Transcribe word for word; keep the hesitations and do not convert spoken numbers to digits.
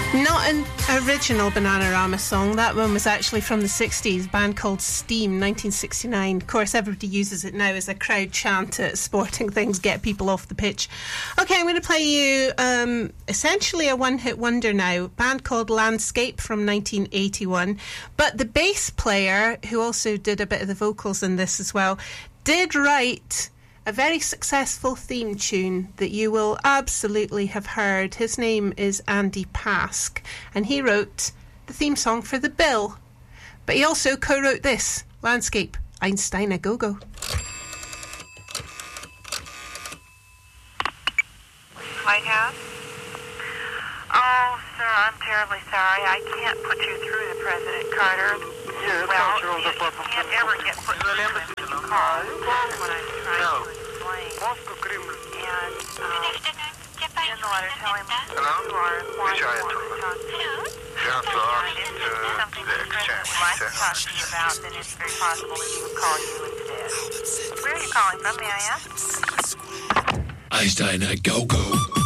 Not an original Bananarama song. That one was actually from the sixties, a band called Steam, nineteen sixty-nine. Of course, everybody uses it now as a crowd chant at sporting things, get people off the pitch. Okay, I'm going to play you um, essentially a one-hit wonder now, a band called Landscape from nineteen eighty-one. But the bass player, who also did a bit of the vocals in this as well, did write a very successful theme tune that you will absolutely have heard. His name is Andy Pask, and he wrote the theme song for The Bill. But he also co-wrote this, Landscape, Einstein a Go-Go. White House? Oh, sir, I'm terribly sorry. I can't put you through to President Carter. Yeah, well, you, you can't ever get put through to him because that's what I'm trying no. to explain. And um, in the letter, tell him you are wanting to talk to him. If it's something that the President would like to talk to you about, then it's very possible that he would call you instead. Where are you calling from, may I ask? Einstein a Go-Go.